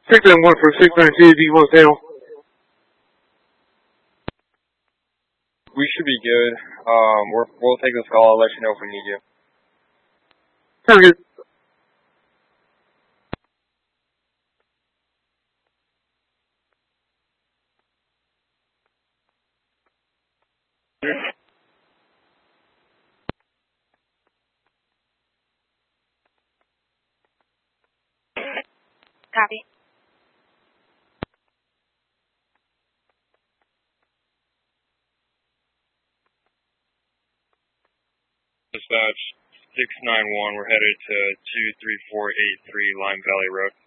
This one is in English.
Check that one for 692, do you want to tell? We should be good. We'll take this call. I'll let you know if we need you. Sounds good. Copy. Dispatch 691, we're headed to 23483 Lime Valley Road.